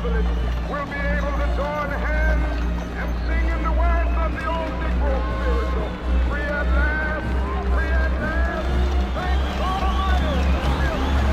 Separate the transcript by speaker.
Speaker 1: privilege will be able to join hands and sing in the words of the old Negro spirit.